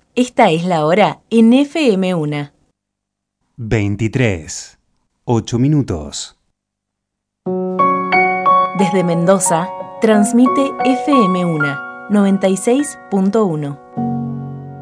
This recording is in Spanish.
Esta es la hora en FM1. 23. 8 minutos. Desde Mendoza, transmite FM1 96.1.